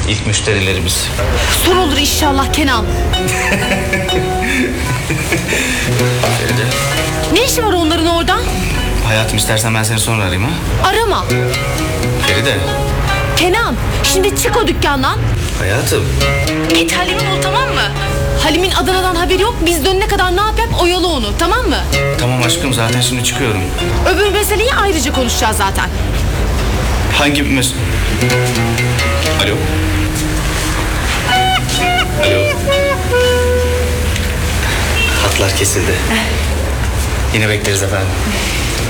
İlk müşterilerimiz. Son olur inşallah Kenan. Feride. Ne işi var onların orada? Hayatım, istersen ben seni sonra arayayım ha? Arama. Feride. Kenan, şimdi çık o dükkandan. Hayatım. Git Halim'i bul, tamam mı? Halim'in Adana'dan haberi yok. Biz dönene kadar ne yap oyalı onu, tamam mı? Tamam aşkım, zaten şimdi çıkıyorum. Öbür meseleyi ayrıca konuşacağız zaten. Hangi Alo. Alo. Hatlar kesildi. Yine bekleriz efendim.